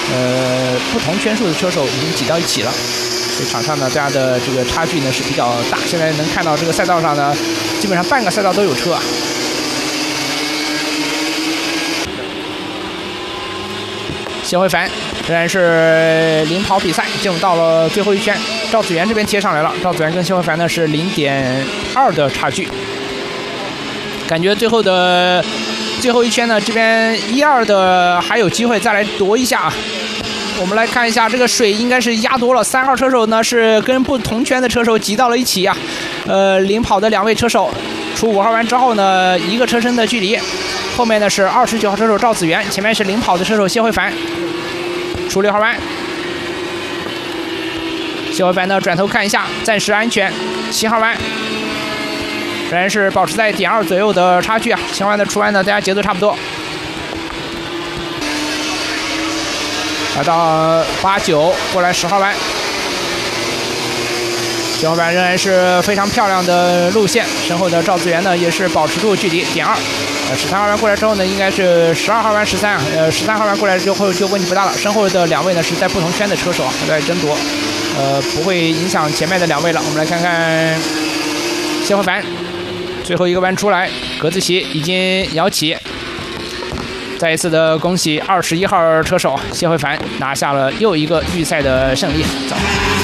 不同圈数的车手已经挤到一起了。所以场上呢，大家的这个差距呢是比较大。现在能看到这个赛道上呢，基本上半个赛道都有车啊。谢慧凡仍然是领跑比赛，进入到了最后一圈。赵子源这边贴上来了，赵子源跟谢慧凡呢是0.2的差距。感觉最后一圈呢，这边1、2的还有机会再来夺一下。我们来看一下，这个水应该是压多了。3号车手呢是跟不同圈的车手挤到了一起啊。领跑的2位车手出5号弯之后呢，1个车身的距离。后面呢是29号车手赵子源，前面是领跑的车手谢慧凡。出6号弯，谢慧凡呢转头看一下，暂时安全。7号弯。仍然是保持在0.2左右的差距啊。7号弯的出弯呢，大家节奏差不多。来到8、9，过来10号弯。10号弯仍然是非常漂亮的路线，身后的赵子源呢也是保持住距离0.2。13号弯过来之后呢，应该是12号弯13啊。13号弯过来之后就问题不大了。身后的2位呢是在不同圈的车手啊，在争夺，不会影响前面的2位了。我们来看看谢慧凡。最后一个弯出来，格子旗已经摇起。再一次的恭喜21号车手谢慧凡拿下了又一个预赛的胜利。走。